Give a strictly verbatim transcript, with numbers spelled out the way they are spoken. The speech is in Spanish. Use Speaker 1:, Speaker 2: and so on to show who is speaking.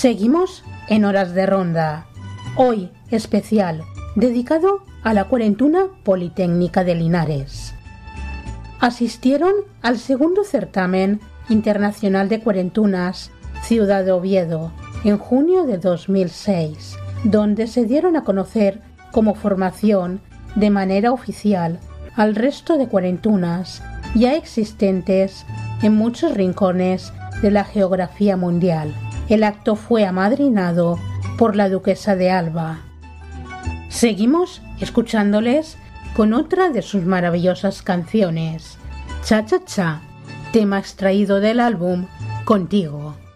Speaker 1: Seguimos en Horas de Ronda, hoy especial, dedicado a la Cuarentuna Politécnica de Linares. Asistieron al segundo certamen internacional de cuarentunas Ciudad de Oviedo en junio de dos mil seis, donde se dieron a conocer como formación de manera oficial al resto de cuarentunas ya existentes en muchos rincones de la geografía mundial. El acto fue amadrinado por la duquesa de Alba. Seguimos escuchándoles con otra de sus maravillosas canciones, Cha Cha Cha, tema extraído del álbum Contigo.